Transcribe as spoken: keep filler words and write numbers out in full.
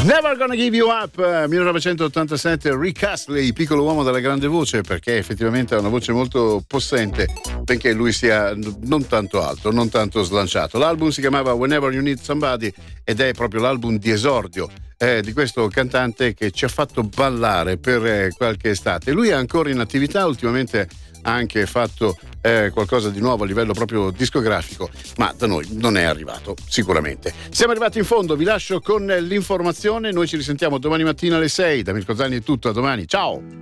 Never Gonna Give You Up, millenovecentottantasette, Rick Astley, piccolo uomo dalla grande voce, perché effettivamente ha una voce molto possente, benché lui sia non tanto alto, non tanto slanciato. L'album si chiamava Whenever You Need Somebody ed è proprio l'album di esordio eh, di questo cantante che ci ha fatto ballare per eh, qualche estate. Lui è ancora in attività, ultimamente ha anche fatto eh, qualcosa di nuovo a livello proprio discografico, ma da noi non è arrivato sicuramente. Siamo arrivati in fondo, vi lascio con l'informazione, noi ci risentiamo domani mattina alle sei. Da Mirko Zanni è tutto, a domani, ciao!